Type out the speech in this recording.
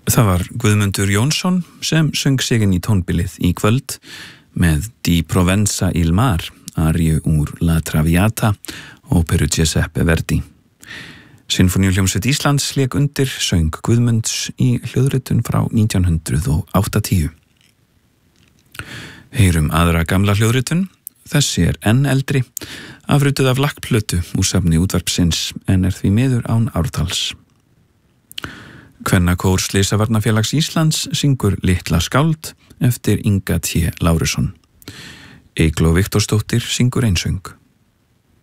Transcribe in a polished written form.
Það var Guðmundur Jónsson sem söng sig inn í tónbilið í kvöld með Di Provenza il Mar, aríu úr La Traviata, óperu Giuseppe Verdi. Sinfóníuhljómsveit Íslands lék undir söng Guðmunds í hljóðritun frá 1980. Heyrum aðra gamla hljóðritun, þessi enn eldri, afrituð af lakkplötu úr safni útvarpsins en því miður án ártals. Kvennakór Slysavarnafélags Íslands syngur Litla skáld eftir Inga T. Lárusson. Eygló Viktorsdóttir syngur einsöng.